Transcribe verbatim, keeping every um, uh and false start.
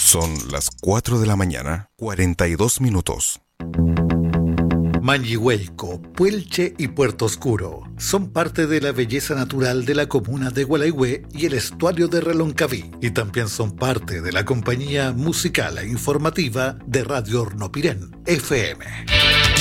Son las cuatro de la mañana, cuarenta y dos minutos. Mañihuelco, Puelche y Puerto Oscuro son parte de la belleza natural de la comuna de Gualeguay y el estuario de Reloncaví, y también son parte de la compañía musical e informativa de Radio Hornopirén F M.